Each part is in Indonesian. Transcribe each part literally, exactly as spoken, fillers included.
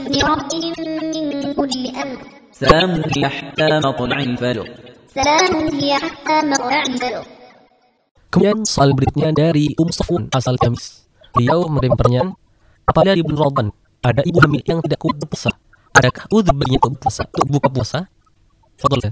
بربهم من كل أمر سلام هي حتى مطلع الفجر سلام هي حتى مطلع الفجر. Kemudian soal berikutnya dari Um Safun asal Kamis. Beliau menerima pertanyaan, apabila di bulan Ramadan ada ibu hamil yang tidak kuat berpuasa, adakah udzur baginya untuk puasa, untuk buka puasa? Fadhol.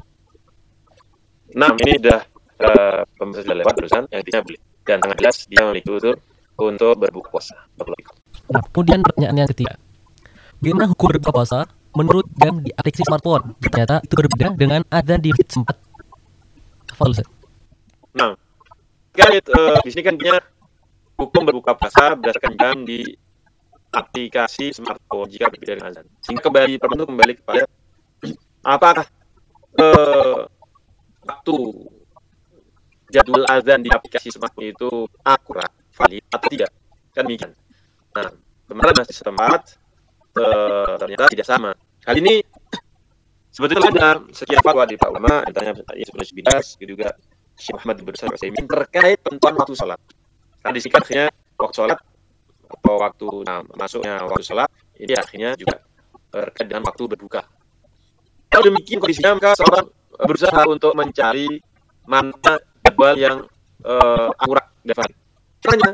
Nah, ini sudah uh, pembahasan sudah lewat barusan, yang intinya boleh. Dan sangat jelas dia memiliki udzur untuk berbuka puasa. Nah, kemudian pertanyaan yang ketiga. Bagaimana hukum berbuka puasa menurut jam di aplikasi smartphone? Ternyata itu berbeda dengan adzan di masjid sempat. Fadhol. Nah, Kait, uh, di sini kan punya hukum berbuka puasa berdasarkan jam di aplikasi smartphone jika berbeda dengan azan. Sehingga kembali perlu kembali kepada apakah uh, waktu jadwal azan di aplikasi smartphone itu akurat, valid atau tidak? Kan demikian. Nah, kemarin masih setempat uh, ternyata tidak sama. Hal ini sebetulnya ada sekian fatwa di para ulama, ditanya Ibnu Bidas juga Syekh Muhammad bin Shalih Al-Utsaimin terkait tentuan waktu sholat. Karena di sini akhirnya waktu sholat atau waktu nah, masuknya waktu sholat ini akhirnya juga terkait dengan waktu berbuka. Kalau demikian kondisinya maka seorang berusaha untuk mencari mana jadwal yang uh, akurat dan valid. Caranya,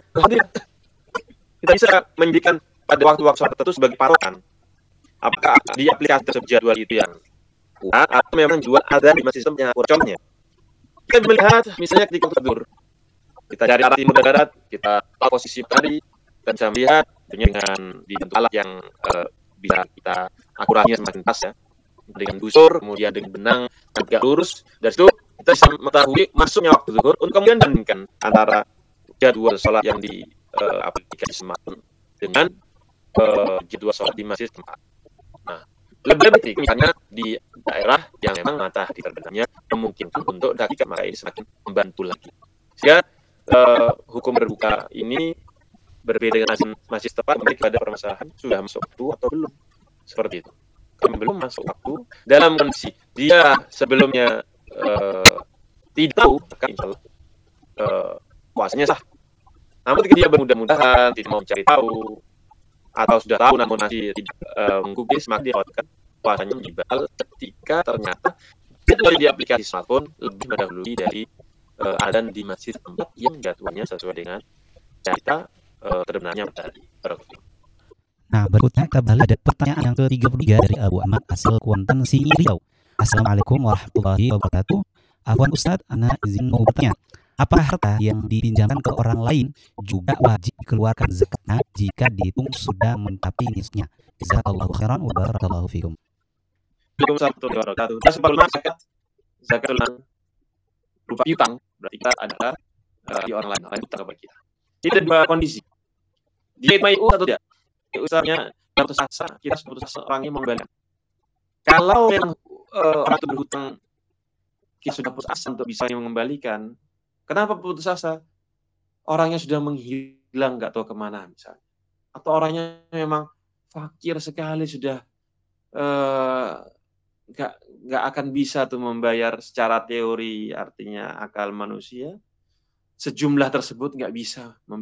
kita bisa menjadikan pada waktu-waktu sholat tertentu sebagai patokan. Apakah di aplikasi tersebut jadwal itu yang kuat atau memang jual ada di sistemnya kurangnya? Kita melihat misalnya ketika tidur, kita cari arah timur dan barat, kita tahu posisi matahari, dan bisa melihat dengan dibantu alat yang uh, bisa kita akurasinya semakin pas ya, dengan busur, kemudian dengan benang yang tegak lurus. Dari situ kita bisa mengetahui masuknya waktu zuhur untuk kemudian bandingkan antara jadwal sholat yang di uh, aplikasi smartphone dengan uh, jadwal sholat di masjid tempat. Nah, lebih baik misalnya di daerah yang memang matahari terbenamnya memungkinkan untuk dakikan, maka ini semakin membantu lagi. Sehingga uh, hukum berbuka ini berbeda dengan azan masjid tepat memberi kepada permasalahan sudah masuk waktu atau belum. Seperti itu. Kalau belum masuk waktu dalam kondisi dia sebelumnya uh, tidak tahu, maka insya Allah uh, puasanya sah. Namun ketika dia bermudah-mudahan tidak mau mencari tahu atau sudah tahu namun masih tidak uh, menggubris, maka dia khawatirkan puasanya dibal ketika ternyata jadwal di aplikasi smartphone lebih mendahului dari uh, azan di masjid tempat yang jadwalnya sesuai dengan cerita uh, terbenarnya matahari. Nah, berikutnya kembali ada pertanyaan yang ke tiga puluh tiga dari Abu Ahmad asal Kuantan Singi Riau. Assalamualaikum warahmatullahi wabarakatuh. Afwan Ustadz, ana izin mau bertanya. Apa harta yang dipinjamkan ke orang lain juga wajib dikeluarkan zakatnya jika dihitung sudah mencapai nisfnya? Jazakallahu khairan wa barakallahu fikum. Waalaikumsalam warahmatullahi wabarakatuh. Kita sebelumnya zakat zakat berupa piutang, berarti kita adalah uh, di orang lain, orang lain utang kepada kita. Ini ada dua kondisi. Dia itu atau tidak? Usahanya putus asa, kita putus asa orangnya mengembalikan. Kalau yang uh, orang itu berhutang, kita sudah putus asa untuk bisa mengembalikan. Kenapa putus asa? Orangnya sudah menghilang, nggak tahu kemana misalnya. Atau orangnya memang fakir sekali, sudah uh, nggak nggak akan bisa tuh membayar secara teori, artinya akal manusia. Sejumlah tersebut nggak bisa membayar.